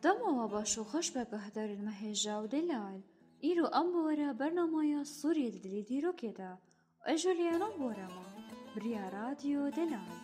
دەمەوە بەش و خۆش بەگەهدەرن مەهێژا و دلال ئیرۆ ئەم بۆرە بەرنامەیە سووریە دلی دیرۆکێدا ئەژۆلیانە بۆرەمە بریا رادیۆ دلال